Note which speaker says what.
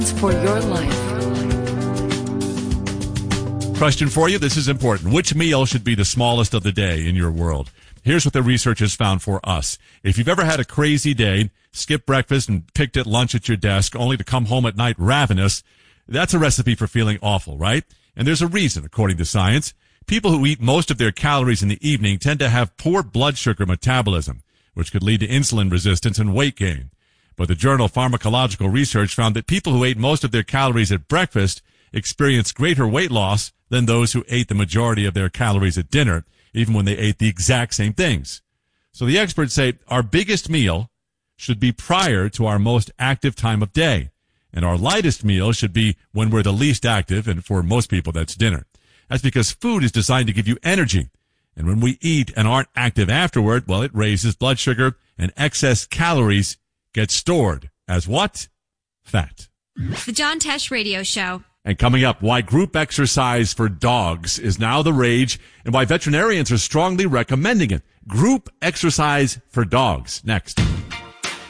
Speaker 1: For your life.
Speaker 2: Question for you. This is important. Which meal should be the smallest of the day in your world? Here's what the research has found for us. If you've ever had a crazy day, skipped breakfast and picked at lunch at your desk only to come home at night ravenous, that's a recipe for feeling awful, right? And there's a reason, according to science. People who eat most of their calories in the evening tend to have poor blood sugar metabolism, which could lead to insulin resistance and weight gain. But the journal Pharmacological Research found that people who ate most of their calories at breakfast experienced greater weight loss than those who ate the majority of their calories at dinner, even when they ate the exact same things. So the experts say our biggest meal should be prior to our most active time of day, and our lightest meal should be when we're the least active, and for most people that's dinner. That's because food is designed to give you energy, and when we eat and aren't active afterward, well, it raises blood sugar, and excess calories get stored as what? Fat.
Speaker 3: The John Tesh Radio Show.
Speaker 2: And coming up, why group exercise for dogs is now the rage and why veterinarians are strongly recommending it. Group exercise for dogs. Next.